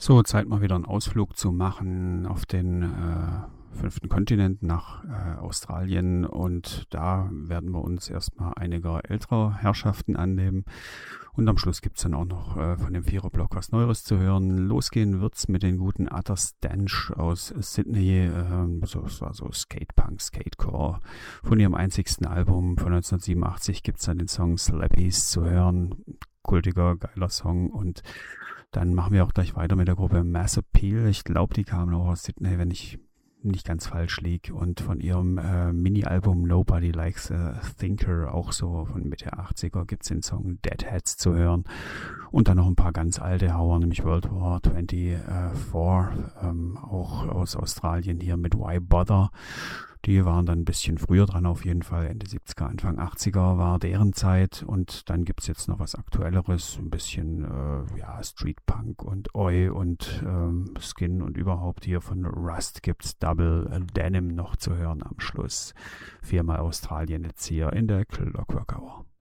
So, Zeit mal wieder einen Ausflug zu machen auf den fünften Kontinent nach Australien, und da werden wir uns erstmal einiger älterer Herrschaften annehmen und am Schluss gibt's dann auch noch von dem Viererblock was Neueres zu hören. Losgehen wird's mit den guten Utter Stench aus Sydney, das war so Skatepunk, Skatecore. Von ihrem einzigsten Album von 1987 gibt's dann den Song Slappies zu hören. Kultiger, geiler Song. Und dann machen wir auch gleich weiter mit der Gruppe Mass Appeal. Ich glaube, die kamen auch aus Sydney, wenn ich nicht ganz falsch liege. Und von ihrem Mini-Album Nobody Likes a Thinker, auch so von Mitte 80er, gibt es den Song Deadheads zu hören. Und dann noch ein paar ganz alte Hauer, nämlich World War 24, auch aus Australien hier mit Why Bother. Die waren dann ein bisschen früher dran, auf jeden Fall. Ende 70er, Anfang 80er war deren Zeit. Und dann gibt's jetzt noch was Aktuelleres, ein bisschen Streetpunk und Oi und Skin und überhaupt. Hier von Rust gibt's Double Denim noch zu hören am Schluss. 4-mal Australien jetzt hier in der Clockwork Hour.